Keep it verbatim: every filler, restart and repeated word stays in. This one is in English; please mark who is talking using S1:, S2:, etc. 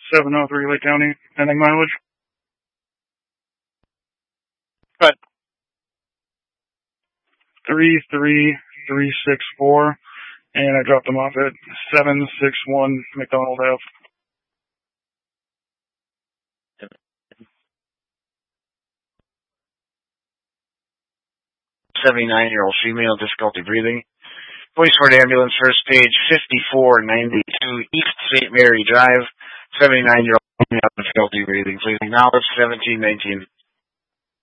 S1: seven oh three Lake County. Pending mileage. But three three three six four, and I dropped them off at seven six one McDonald Ave.
S2: seventy-nine-year-old female, difficulty breathing. Police Ford ambulance, first page, fifty-four ninety-two East Saint Mary Drive. seventy-nine-year-old female, difficulty breathing. Please acknowledge seventeen nineteen.